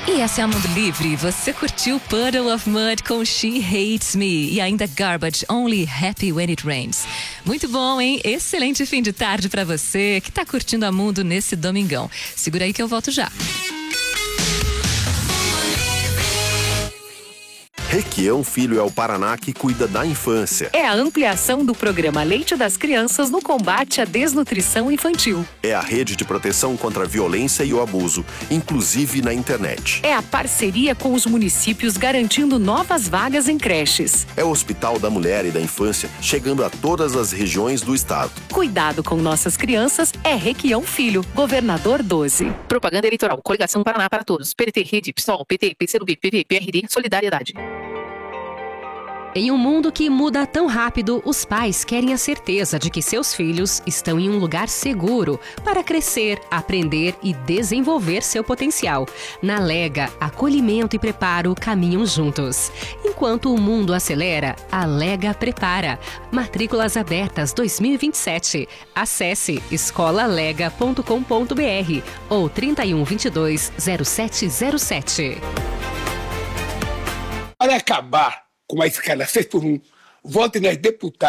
E essa é a Mundo Livre. Você curtiu Puddle of Mud com She Hates Me e ainda Garbage, Only Happy When It Rains. Muito bom, hein? Excelente fim de tarde pra você que tá curtindo a Mundo nesse domingão. Segura aí que eu volto já. Requião Filho é o Paraná que cuida da infância. É a ampliação do programa Leite das Crianças no combate à desnutrição infantil. É a rede de proteção contra a violência e o abuso, inclusive na internet. É a parceria com os municípios garantindo novas vagas em creches. É o Hospital da Mulher e da Infância, chegando a todas as regiões do estado. Cuidado com nossas crianças é Requião Filho, Governador 12. Propaganda eleitoral, Coligação Paraná para Todos, PDT, Rede, PSOL, PT, PCdoB, PV, PRD, Solidariedade. Em um mundo que muda tão rápido, os pais querem a certeza de que seus filhos estão em um lugar seguro para crescer, aprender e desenvolver seu potencial. Na Lega, acolhimento e preparo caminham juntos. Enquanto o mundo acelera, a Lega prepara. Matrículas abertas 2027. Acesse escolalega.com.br ou 3122-0707. Para acabar com a escala 6x1, vote nas deputadas.